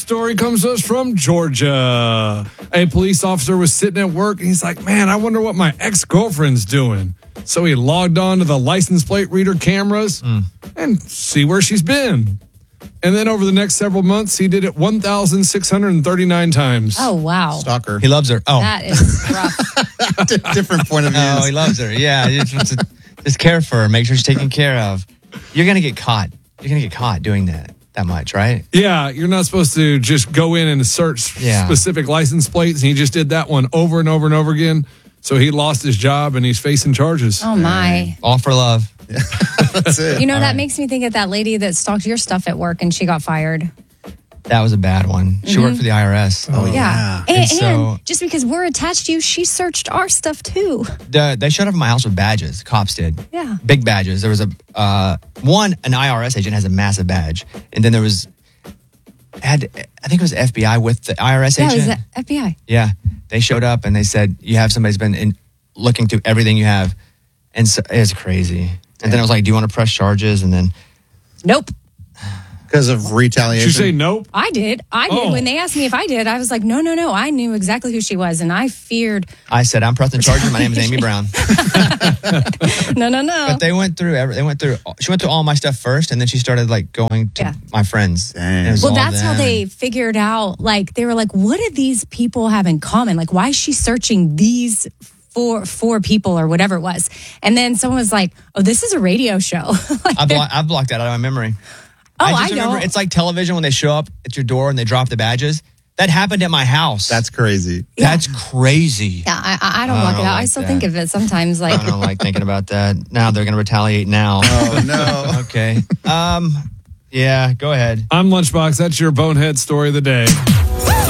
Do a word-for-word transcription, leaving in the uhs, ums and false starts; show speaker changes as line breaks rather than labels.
story comes to us from Georgia. A police officer was sitting at work and he's like, man, I wonder what my ex-girlfriend's doing. So he logged on to the license plate reader cameras mm. and see where she's been. And then over the next several months, he did it one thousand six hundred thirty-nine times.
Oh, wow.
Stalker.
He loves her. Oh.
That is rough.
Different point of view.
Oh, he loves her. Yeah. He just, wants to, just care for her. Make sure she's taken care of. You're going to get caught. You're going to get caught doing that. That much, right?
Yeah, you're not supposed to just go in and search
yeah.
specific license plates. And he just did that one over and over and over again. So he lost his job and he's facing charges.
Oh, my.
All for love.
Yeah. That's it.
You know,
All
that
right.
makes me think of that lady that stalked your stuff at work and she got fired.
That was a bad one. She mm-hmm. worked for the I R S.
Oh,
yeah.
yeah.
And,
And so-
and just because we're attached to you, she searched our stuff, too.
The, they showed up at my house with badges. Cops did.
Yeah.
Big badges. There was a, uh, one, an I R S agent has a massive badge. And then there was, had I think it was F B I with the I R S
Yeah,
agent.
it was the F B I.
Yeah. They showed up and they said, you have somebody who's been in, looking through everything you have. And so it's crazy. And then I was like, do you want to press charges? And then.
Nope.
Because of retaliation.
Did you say nope?
I did. I did.
Oh.
When they asked me if I did, I was like, no, no, no. I knew exactly who she was, and I feared.
I said, I'm pressing charges. My name is Amy Brown.
No, no, no.
But they went through every, they went through, she went through all my stuff first, and then she started like going to
Yeah.
my friends.
Dang.
It was
Well,
all
that's how
them.
they figured out, like, they were like, what do these people have in common? Like, why is she searching these four, four people or whatever it was? And then someone was like, oh, this is a radio show. Like,
I, blo- I blocked that out of my memory.
oh,
I
I,
just remember
don't.
it's like television when they show up at your door and they drop the badges. That happened at my house.
That's crazy.
That's crazy.
Yeah, I, I I don't
I
block
don't
it out. I
like
still
that.
think of it sometimes. Like,
I don't like thinking about that. Now they're going to retaliate now.
Oh, no.
Okay. Um. Yeah, go ahead.
I'm Lunchbox. That's your bonehead story of the day.